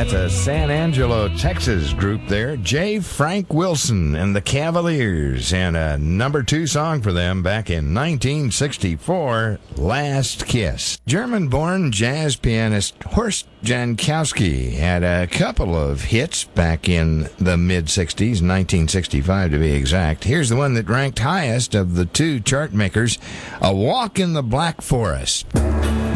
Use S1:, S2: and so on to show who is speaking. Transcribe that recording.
S1: That's a San Angelo, Texas group there. J. Frank Wilson and the Cavaliers. And a number 2 song for them back in 1964, Last Kiss. German-born jazz pianist Horst Jankowski had a couple of hits back in the mid-60s, 1965 to be exact. Here's the one that ranked highest of the 2 chart makers, A Walk in the Black Forest.